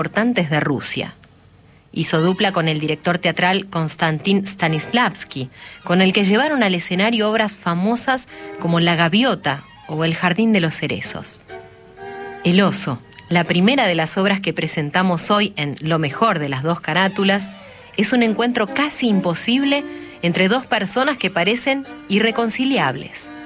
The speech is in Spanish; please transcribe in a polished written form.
importantes de Rusia. Hizo dupla con el director teatral Konstantin Stanislavski, con el que llevaron al escenario obras famosas como La Gaviota o El Jardín de los Cerezos. El oso, la primera de las obras que presentamos hoy en Lo mejor de las dos carátulas, es un encuentro casi imposible entre dos personas que parecen irreconciliables.